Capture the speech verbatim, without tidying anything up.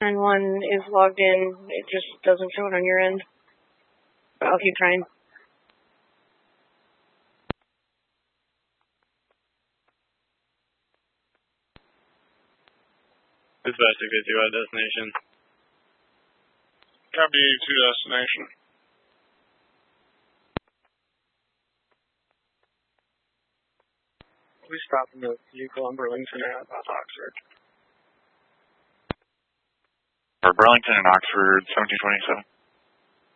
nine one is logged in. It just doesn't show it on your end. But I'll keep trying. Dispatch to get you at destination. Copy to destination. Please stop in the vehicle on Burlington at Oxford. For Burlington and Oxford, seventeen twenty-seven.